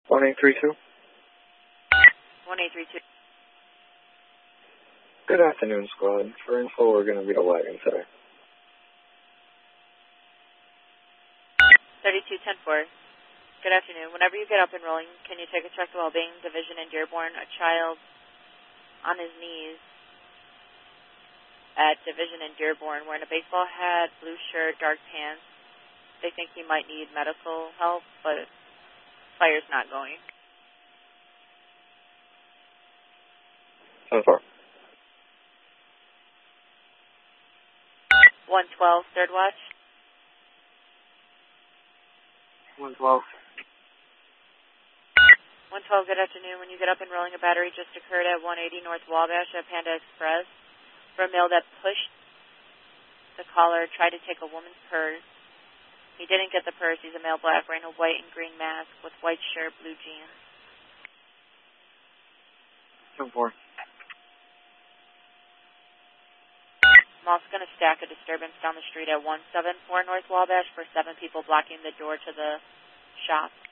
1832. 1832. Good afternoon, squad. For info, we're going to be a wagon today. 3210-4. Good afternoon. Whenever you get up and rolling, can you take a check to Wellbeing Division in Dearborn? A child on his knees at Division in Dearborn wearing a baseball hat, blue shirt, dark pants. They think he might need medical help, but fire's not going. 10-4. 112, third watch. 112. 112, good afternoon. When you get up and rolling, a battery just occurred at 180 North Wabash at Panda Express for a male that pushed the caller, tried to take a woman's purse. He didn't get the purse. He's a male black, wearing a white and green mask with white shirt, blue jeans. 10-4. I'm also going to stack a disturbance down the street at 174 North Wabash for 7 people blocking the door to the shop.